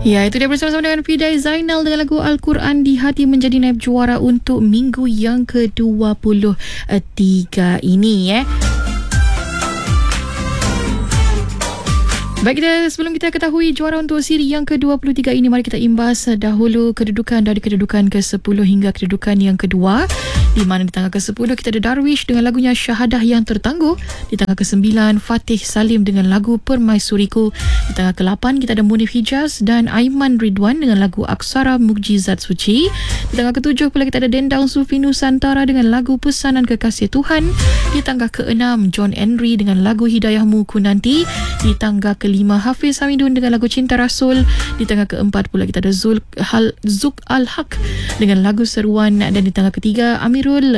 Ya, itu dia bersama-sama dengan Fidai Zainal dengan lagu Al-Quran di Hati menjadi naib juara untuk minggu yang ke-23 ini. Baik, sebelum kita ketahui juara untuk siri yang ke-23 ini, mari kita imbas dahulu kedudukan dari kedudukan ke-10 hingga kedudukan yang kedua. Di mana di tangga ke-10 kita ada Darwish dengan lagunya Syahadah yang Tertangguh. Di tangga ke-9 Fatih Salim dengan lagu Permaisuriku. Di tangga ke-8 kita ada Munif Hijaz dan Aiman Ridwan dengan lagu Aksara Mukjizat Suci. Di tangga ke-7 pula kita ada Dendang Sufi Nusantara dengan lagu Pesanan Kekasih Tuhan. Di tangga ke-6 John Henry dengan lagu Hidayahmu Ku Nanti. Di tangga ke-5 Hafiz Hamidun dengan lagu Cinta Rasul. Di tangga ke-4 pula kita ada Zuk Al-Haq dengan lagu Seruan. Dan di tangga ke-3 Amirul